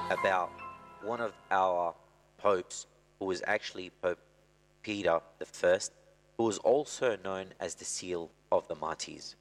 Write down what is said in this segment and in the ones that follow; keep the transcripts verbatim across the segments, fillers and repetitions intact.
about one of our popes, who was actually Pope Peter the First, who was also known as the Seal of the Martyrs.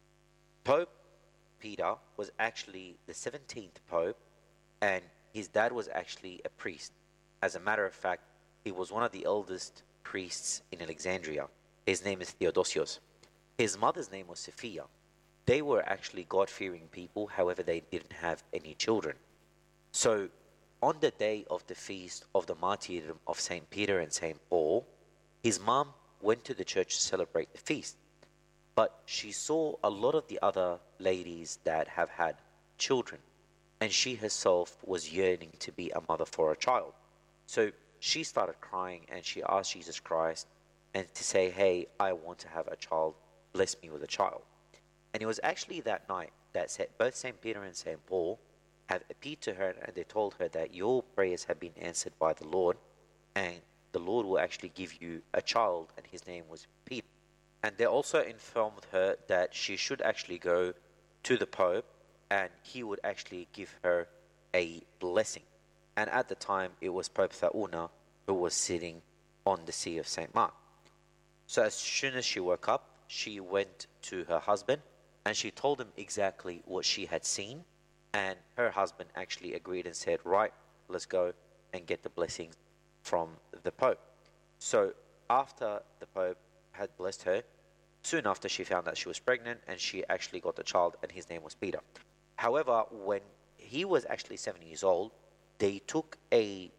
Pope Peter was actually the seventeenth Pope, and his dad was actually a priest. As a matter of fact, he was one of the eldest priests in Alexandria. His name is Theodosius. His mother's name was Sophia. They were actually God-fearing people, however, they didn't have any children. So, on the day of the feast of the martyrdom of Saint Peter and Saint Paul, his mom went to the church to celebrate the feast. But she saw a lot of the other ladies that have had children, and she herself was yearning to be a mother for a child. So she started crying and she asked Jesus Christ and to say, hey, I want to have a child, bless me with a child. And it was actually that night that both Saint Peter and Saint Paul have appeared to her, and they told her that your prayers have been answered by the Lord, and the Lord will actually give you a child, and his name was Peter. And they also informed her that she should actually go to the Pope, and he would actually give her a blessing. And at the time, it was Pope Thauna who was sitting on the See of Saint Mark. So as soon as she woke up, she went to her husband, and she told him exactly what she had seen. And her husband actually agreed and said, right, let's go and get the blessings from the Pope. So after the Pope had blessed her, soon after she found that she was pregnant, and she actually got the child, and his name was Peter. However, when he was actually seven years old, they took a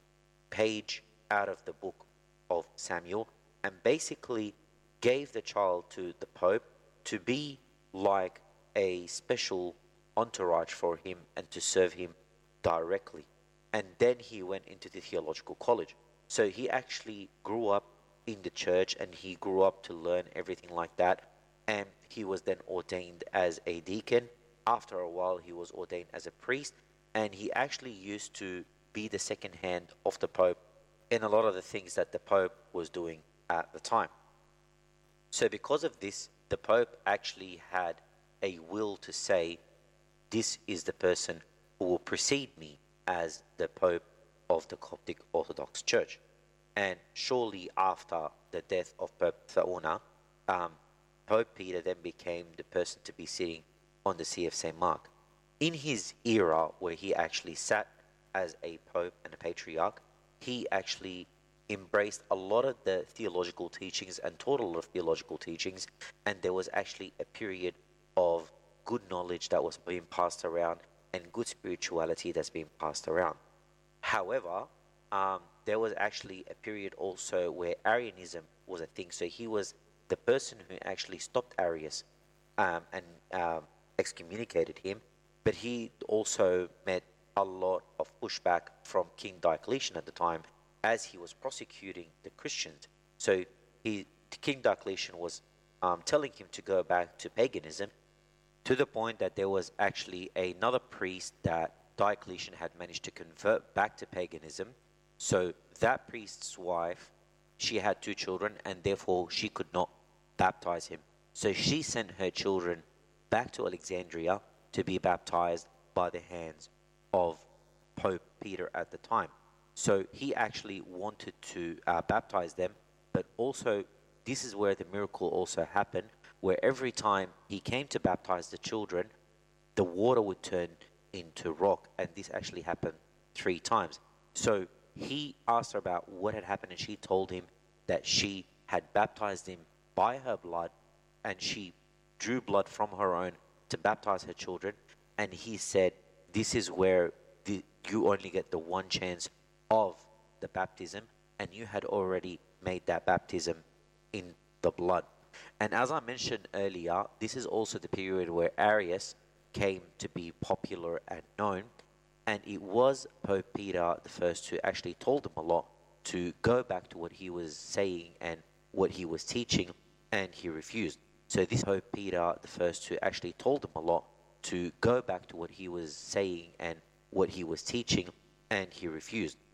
page out of the book of Samuel and basically gave the child to the Pope to be like a special entourage for him and to serve him directly. And then he went into the theological college. So he actually grew up in the church, and he grew up to learn everything like that. And he was then ordained as a deacon. After a while, he was ordained as a priest, and he actually used to be the second hand of the Pope in a lot of the things that the Pope was doing at the time. So because of this, the Pope actually had a will to say, this is the person who will precede me as the Pope of the Coptic Orthodox Church. And shortly after the death of Pope Thauna, um, Pope Peter then became the person to be sitting on the See of Saint Mark. In his era, where he actually sat as a Pope and a Patriarch, he actually embraced a lot of the theological teachings and taught a lot of theological teachings, and there was actually a period of good knowledge that was being passed around and good spirituality that's being passed around. However, um, there was actually a period also where Arianism was a thing. So he was the person who actually stopped Arius um, and um, excommunicated him, but he also met a lot of pushback from King Diocletian at the time, as he was prosecuting the Christians. So he, King Diocletian was um, telling him to go back to paganism, to the point that there was actually another priest that Diocletian had managed to convert back to paganism. So that priest's wife, she had two children, and therefore she could not baptize him. So she sent her children back to Alexandria to be baptized by the hands of Pope Peter at the time. So he actually wanted to uh, baptize them, but also this is where the miracle also happened, where every time he came to baptize the children, the water would turn into rock, and this actually happened three times. So he asked her about what had happened, and she told him that she had baptized him by her blood, and she drew blood from her own to baptize her children. And he said, this is where the, you only get the one chance of the baptism, and you had already made that baptism in the blood. And as I mentioned earlier, this is also the period where Arius came to be popular and known, and it was Pope Peter the First who actually told him a lot to go back to what he was saying and what he was teaching, and he refused. So this Pope Peter the First who actually told him a lot to go back to what he was saying and what he was teaching, and he refused.